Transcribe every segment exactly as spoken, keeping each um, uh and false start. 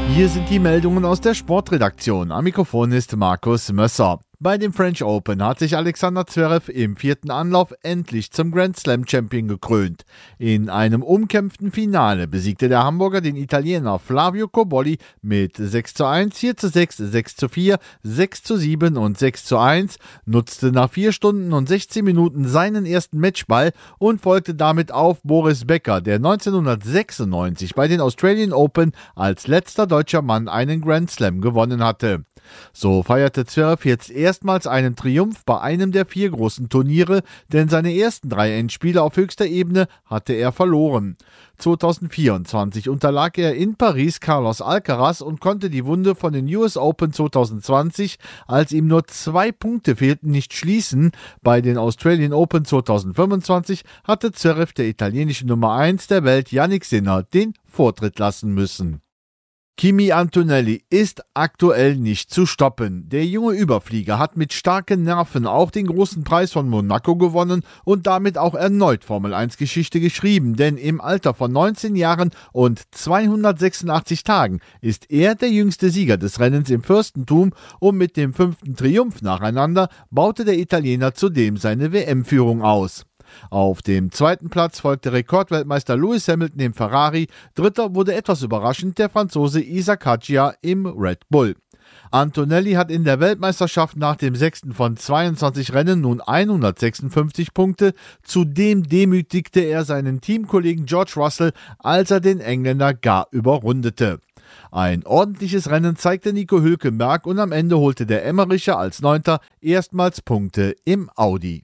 Hier sind die Meldungen aus der Sportredaktion. Am Mikrofon ist Markus Mösser. Bei dem French Open hat sich Alexander Zverev im vierten Anlauf endlich zum Grand Slam Champion gekrönt. In einem umkämpften Finale besiegte der Hamburger den Italiener Flavio Cobolli mit sechs zu eins, vier zu sechs, sechs zu vier, sechs zu sieben und sechs zu eins, nutzte nach vier Stunden und sechzehn Minuten seinen ersten Matchball und folgte damit auf Boris Becker, der neunzehnhundertsechsundneunzig bei den Australian Open als letzter deutscher Mann einen Grand Slam gewonnen hatte. So feierte Zverev jetzt erstmals einen Triumph bei einem der vier großen Turniere, denn seine ersten drei Endspiele auf höchster Ebene hatte er verloren. zweitausendvierundzwanzig unterlag er in Paris Carlos Alcaraz und konnte die Wunde von den U S Open zweitausendzwanzig, als ihm nur zwei Punkte fehlten, nicht schließen. Bei den Australian Open zweitausendfünfundzwanzig hatte Zverev der italienische Nummer eins der Welt Jannik Sinner den Vortritt lassen müssen. Kimi Antonelli ist aktuell nicht zu stoppen. Der junge Überflieger hat mit starken Nerven auch den großen Preis von Monaco gewonnen und damit auch erneut Formel eins Geschichte geschrieben, denn im Alter von neunzehn Jahren und zweihundertsechsundachtzig Tagen ist er der jüngste Sieger des Rennens im Fürstentum und mit dem fünften Triumph nacheinander baute der Italiener zudem seine W M-Führung aus. Auf dem zweiten Platz folgte Rekordweltmeister Lewis Hamilton im Ferrari, dritter wurde etwas überraschend der Franzose Isaac Hadjar im Red Bull. Antonelli hat in der Weltmeisterschaft nach dem sechsten von zweiundzwanzig Rennen nun hundertsechsundfünfzig Punkte, zudem demütigte er seinen Teamkollegen George Russell, als er den Engländer gar überrundete. Ein ordentliches Rennen zeigte Nico Hülkenberg und am Ende holte der Emmericher als Neunter erstmals Punkte im Audi.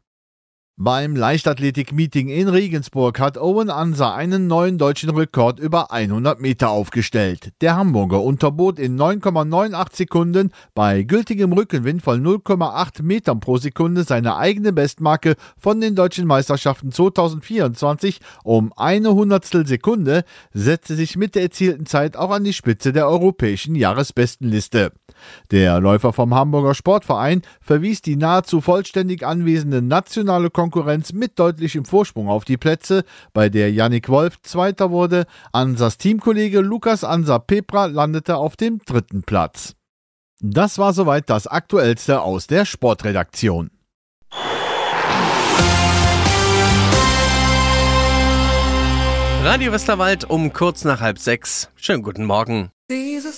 Beim Leichtathletik-Meeting in Regensburg hat Owen Ansa einen neuen deutschen Rekord über hundert Meter aufgestellt. Der Hamburger unterbot in neun Komma achtundneunzig Sekunden bei gültigem Rückenwind von null Komma acht Metern pro Sekunde seine eigene Bestmarke von den deutschen Meisterschaften zweitausendvierundzwanzig um eine Hundertstel Sekunde, setzte sich mit der erzielten Zeit auch an die Spitze der europäischen Jahresbestenliste. Der Läufer vom Hamburger Sportverein verwies die nahezu vollständig anwesende nationale Konkurrenz mit deutlichem Vorsprung auf die Plätze, bei der Yannick Wolf Zweiter wurde. Ansas Teamkollege Lukas Ansa Pepra landete auf dem dritten Platz. Das war soweit das Aktuellste aus der Sportredaktion. Radio Westerwald um kurz nach halb sechs. Schönen guten Morgen.